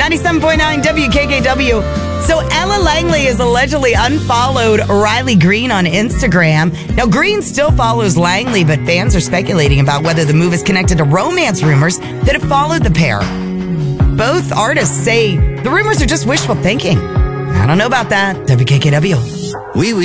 97.9 WKKW. So Ella Langley has allegedly unfollowed Riley Green on Instagram. Now, Green still follows Langley, but fans are speculating about whether the move is connected to romance rumors that have followed the pair. Both artists say the rumors are just wishful thinking. I don't know about that. WKKW.